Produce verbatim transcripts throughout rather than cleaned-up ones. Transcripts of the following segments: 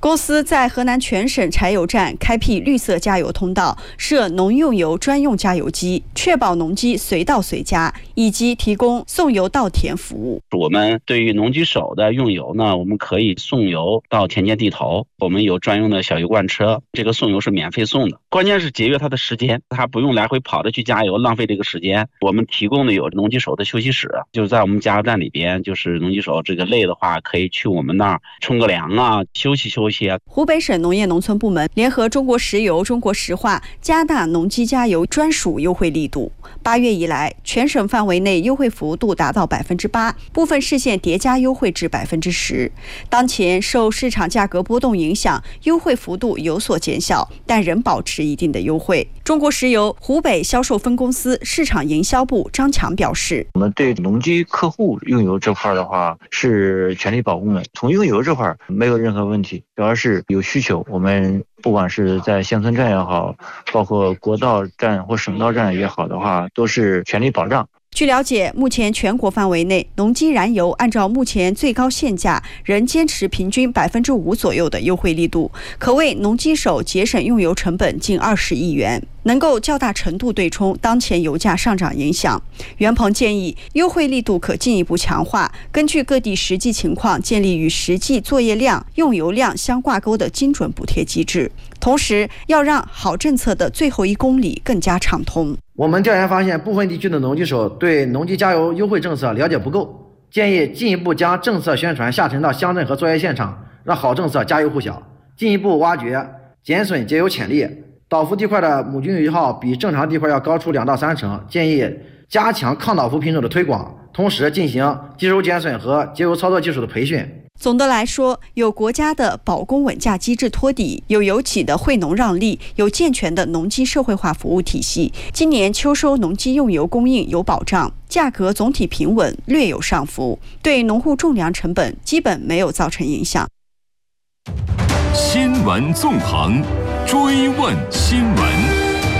公司在河南全省柴油站开辟绿色加油通道，设农用油专用加油机，确保农机随到随加，以及提供送油到田服务。 我们对于农机手的用油呢，我们可以送油到田间地头，我们有专用的小油罐车，这个送油是免费送的。关键是节约它的时间，它不用来回跑着去加油，浪费这个时间。我们提供的有农机手的休息室，就是在我们加油站里边，就是农机手这个累的话，可以去我们那儿冲个凉啊，休息休息。 湖北省农业农村部门联合中国石油、中国石化加大农机加油专属优惠力度。八月以来，全省范围内优惠幅度达到百分之八，部分市县叠加优惠至百分之十。当前受市场价格波动影响，优惠幅度有所减小，但仍保持一定的优惠。中国石油湖北销售分公司市场营销部张强表示， 我们对农机客户用油这块的话是全力保供的，从用油这块没有任何问题，主要是有需求，我们不管是在乡村站也好，包括国道站或省道站也好的话，都是全力保障。 据了解，目前全国范围内农机燃油按照目前最高限价，仍坚持平均百分之五左右的优惠力度，可为农机手节省用油成本近二十亿元，能够较大程度对冲当前油价上涨影响。袁鹏建议，优惠力度可进一步强化，根据各地实际情况，建立与实际作业量、用油量相挂钩的精准补贴机制。同时，要让好政策的最后一公里更加畅通。 我们调研发现，部分地区的农机手对农机加油优惠政策了解不够，建议进一步将政策宣传下沉到乡镇和作业现场，让好政策家喻户晓，进一步挖掘减损节油潜力。倒伏地块的母均油耗比正常地块要高出两到三成，建议加强抗倒伏品种的推广，同时进行机油减损和节油操作技术的培训。 总的来说，有国家的保供稳价机制托底，有油企的惠农让利，有健全的农机社会化服务体系。今年秋收农机用油供应有保障，价格总体平稳，略有上浮，对农户种粮成本基本没有造成影响。 新闻纵横，追问新闻。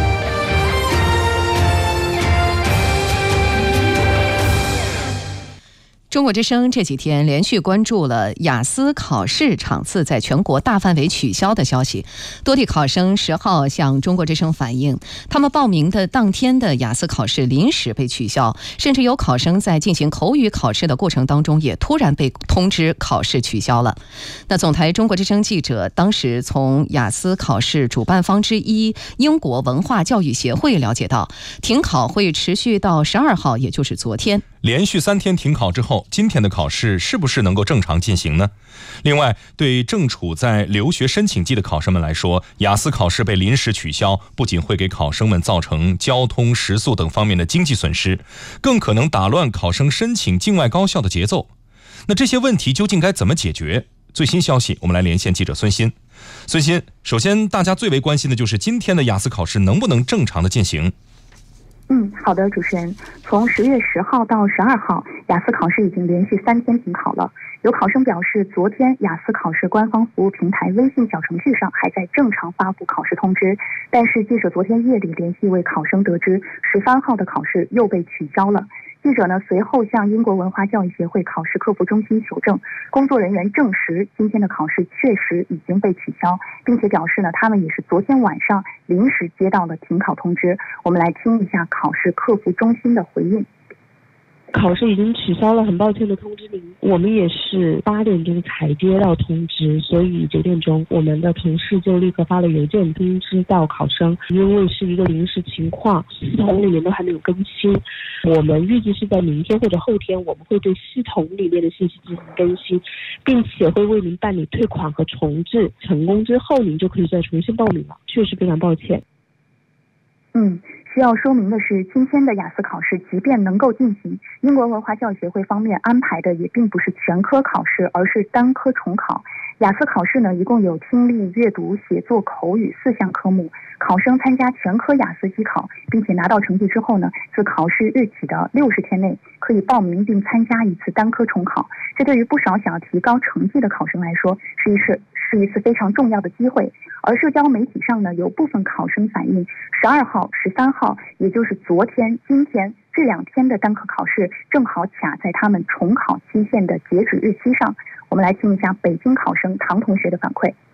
中国之声这几天连续关注了雅思考试场次在全国大范围取消的消息。多地考生十号向中国之声反映，他们报名的当天的雅思考试临时被取消，甚至有考生在进行口语考试的过程当中也突然被通知考试取消了。那总台中国之声记者当时从雅思考试主办方之一英国文化教育协会了解到，停考会持续到十二号，也就是昨天。 连续三天停考之后，今天的考试是不是能够正常进行呢？另外，对正处在留学申请季的考生们来说，雅思考试被临时取消，不仅会给考生们造成交通、食宿等方面的经济损失，更可能打乱考生申请境外高校的节奏。那这些问题究竟该怎么解决？最新消息，我们来连线记者孙鑫。孙鑫，首先大家最为关心的就是今天的雅思考试能不能正常的进行？ 嗯，好的，主持人。从十月十号到十二号，雅思考试已经连续三天停考了。有考生表示，昨天雅思考试官方服务平台微信小程序上还在正常发布考试通知，但是记者昨天夜里联系一位考生得知，十三号的考试又被取消了。记者呢随后向英国文化教育协会考试客服中心求证，工作人员证实今天的考试确实已经被取消，并且表示呢他们也是昨天晚上临时接到了停考通知。我们来听一下考试客服中心的回应。 考试已经取消了，很抱歉的通知您。我们也是八点钟才接到通知，所以九点钟我们的同事就立刻发了邮件通知到考生，因为是一个临时情况，系统里面都还没有更新。我们预计是在明天或者后天，我们会对系统里面的信息进行更新，并且会为您办理退款和重置。成功之后，您就可以再重新报名了。确实非常抱歉。 嗯。需要说明的是，今天的雅思考试即便能够进行，英国文化教育协会方面安排的也并不是全科考试，而是单科重考。雅思考试呢，一共有听力、阅读、写作、口语四项科目。考生参加全科雅思机考，并且拿到成绩之后呢，自考试日起的六十天内可以报名并参加一次单科重考。这对于不少想要提高成绩的考生来说，是一次是一次非常重要的机会。而社交媒体上呢，有部分考生反映，十二号、十三号，也就是昨天、今天这两天的单科考试，正好卡在他们重考期限的截止日期上。我们来听一下北京考生唐同学的反馈。